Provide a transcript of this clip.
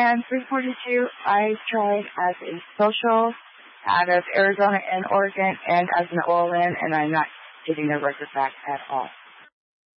And 342, I tried as a social out of Arizona and Oregon and as an OLN, and I'm not getting the record back at all.